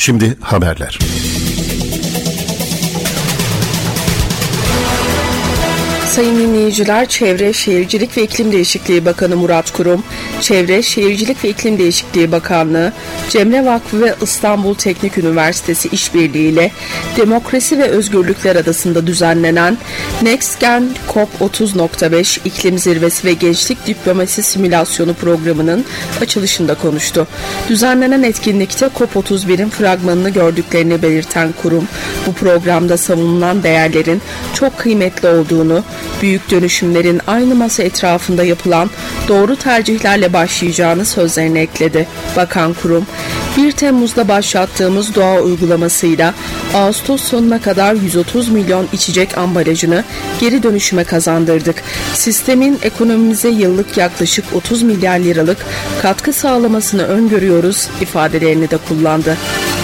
Şimdi haberler. Sayın dinleyiciler, Çevre, Şehircilik ve İklim Değişikliği Bakanı Murat Kurum, Çevre, Şehircilik ve İklim Değişikliği Bakanlığı, Cemre Vakfı ve İstanbul Teknik Üniversitesi işbirliğiyle Demokrasi ve Özgürlükler Adası'nda düzenlenen Next Gen COP30.5 İklim Zirvesi ve Gençlik Diplomasi Simülasyonu programının açılışında konuştu. Düzenlenen etkinlikte COP31'in fragmanını gördüklerini belirten kurum, bu programda savunulan değerlerin çok kıymetli olduğunu, büyük dönüşümlerin aynı masa etrafında yapılan doğru tercihlerle başlayacağını sözlerine ekledi. Bakan kurum, 1 Temmuz'da başlattığımız doğa uygulamasıyla Ağustos sonuna kadar 130 milyon içecek ambalajını geri dönüşüme kazandırdık. Sistemin ekonomimize yıllık yaklaşık 30 milyar liralık katkı sağlamasını öngörüyoruz ifadelerini de kullandı.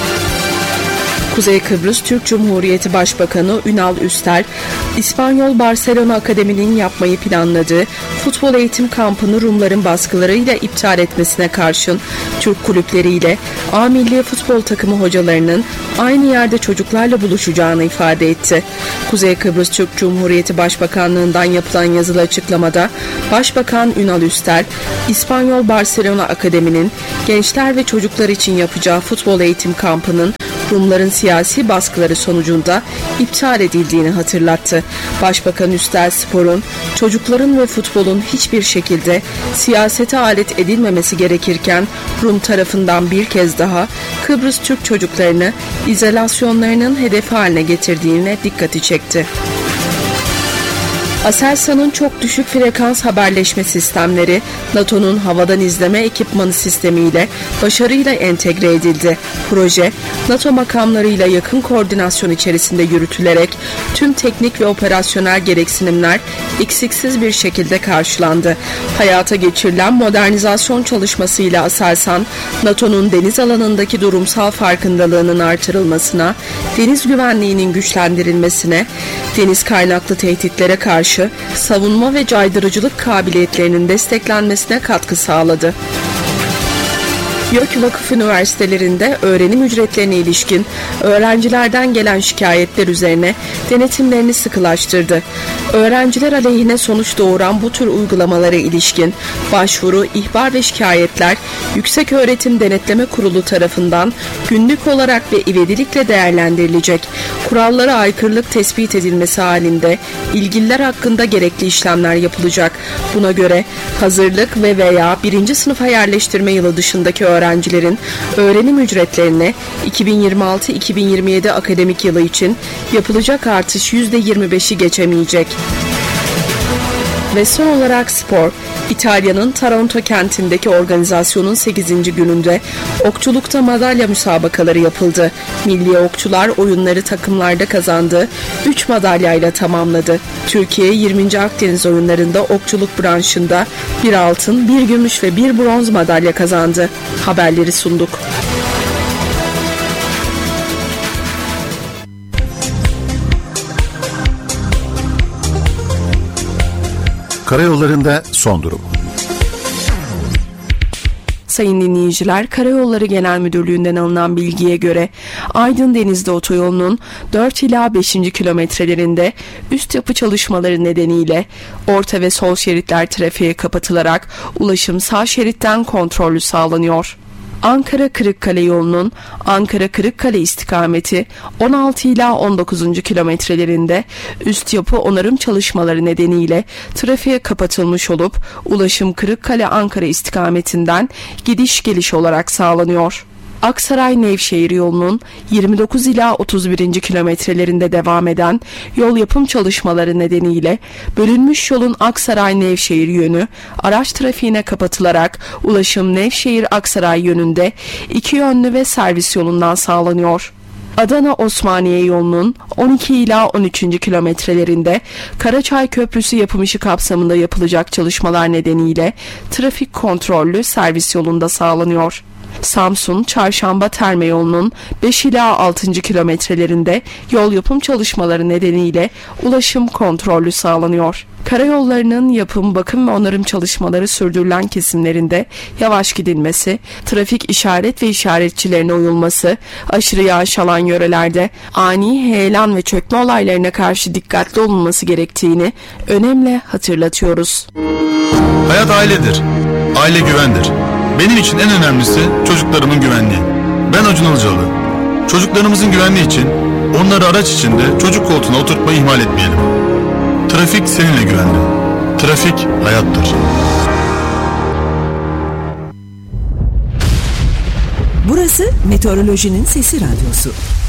Kuzey Kıbrıs Türk Cumhuriyeti Başbakanı Ünal Üstel, İspanyol Barcelona Akademi'nin yapmayı planladığı futbol eğitim kampını Rumların baskılarıyla iptal etmesine karşın Türk kulüpleriyle A Milli Futbol takımı hocalarının aynı yerde çocuklarla buluşacağını ifade etti. Kuzey Kıbrıs Türk Cumhuriyeti Başbakanlığından yapılan yazılı açıklamada Başbakan Ünal Üstel, İspanyol Barcelona Akademi'nin gençler ve çocuklar için yapacağı futbol eğitim kampının Rumların siyasi baskıları sonucunda iptal edildiğini hatırlattı. Başbakan Üstel, sporun, çocukların ve futbolun hiçbir şekilde siyasete alet edilmemesi gerekirken Rum tarafından bir kez daha Kıbrıs Türk çocuklarını izolasyonlarının hedefi haline getirdiğine dikkati çekti. Aselsan'ın çok düşük frekans haberleşme sistemleri NATO'nun havadan izleme ekipmanı sistemiyle başarıyla entegre edildi. Proje, NATO makamlarıyla yakın koordinasyon içerisinde yürütülerek tüm teknik ve operasyonel gereksinimler eksiksiz bir şekilde karşılandı. Hayata geçirilen modernizasyon çalışmasıyla Aselsan, NATO'nun deniz alanındaki durumsal farkındalığının artırılmasına, deniz güvenliğinin güçlendirilmesine, deniz kaynaklı tehditlere karşı savunma ve caydırıcılık kabiliyetlerinin desteklenmesine katkı sağladı. YÖK Vakıf Üniversitelerinde öğrenim ücretlerine ilişkin öğrencilerden gelen şikayetler üzerine denetimlerini sıkılaştırdı. Öğrenciler aleyhine sonuç doğuran bu tür uygulamalara ilişkin başvuru, ihbar ve şikayetler Yükseköğretim Denetleme Kurulu tarafından günlük olarak ve ivedilikle değerlendirilecek. Kurallara aykırılık tespit edilmesi halinde ilgililer hakkında gerekli işlemler yapılacak. Buna göre hazırlık ve veya 1. sınıfa yerleştirme yılı dışındaki öğrencilerin öğrenim ücretlerine 2026-2027 akademik yılı için yapılacak artış %25'i geçemeyecek. Ve son olarak spor. İtalya'nın Taranto kentindeki organizasyonun 8. gününde okçulukta madalya müsabakaları yapıldı. Milli okçular oyunları takımlarda kazandığı 3 madalyayla tamamladı. Türkiye 20. Akdeniz oyunlarında okçuluk branşında 1 altın, 1 gümüş ve 1 bronz madalya kazandı. Haberleri sunduk. Karayollarında son durum. Sayın dinleyiciler, Karayolları Genel Müdürlüğü'nden alınan bilgiye göre Aydın Denizli Otoyolu'nun 4 ila 5. kilometrelerinde üst yapı çalışmaları nedeniyle orta ve sol şeritler trafiğe kapatılarak ulaşım sağ şeritten kontrollü sağlanıyor. Ankara-Kırıkkale yolunun Ankara-Kırıkkale istikameti 16 ila 19. kilometrelerinde üst yapı onarım çalışmaları nedeniyle trafiğe kapatılmış olup ulaşım Kırıkkale-Ankara istikametinden gidiş geliş olarak sağlanıyor. Aksaray-Nevşehir yolunun 29 ila 31. kilometrelerinde devam eden yol yapım çalışmaları nedeniyle bölünmüş yolun Aksaray-Nevşehir yönü araç trafiğine kapatılarak ulaşım Nevşehir-Aksaray yönünde 2 yönlü ve servis yolundan sağlanıyor. Adana-Osmaniye yolunun 12 ila 13. kilometrelerinde Karaçay Köprüsü yapım işi kapsamında yapılacak çalışmalar nedeniyle trafik kontrollü servis yolunda sağlanıyor. Samsun-Çarşamba Terme yolunun 5 ila 6. kilometrelerinde yol yapım çalışmaları nedeniyle ulaşım kontrollü sağlanıyor. Karayollarının yapım, bakım ve onarım çalışmaları sürdürülen kesimlerinde yavaş gidilmesi, trafik işaret ve işaretçilerine uyulması, aşırı yağış alan yörelerde ani heyelan ve çökme olaylarına karşı dikkatli olunması gerektiğini önemli hatırlatıyoruz. Hayat ailedir. Aile güvendir. Benim için en önemlisi çocuklarımın güvenliği. Ben Acun Ilıcalı. Çocuklarımızın güvenliği için onları araç içinde çocuk koltuğuna oturtmayı ihmal etmeyelim. Trafik seninle güvenli. Trafik hayattır. Burası Meteorolojinin Sesi Radyosu.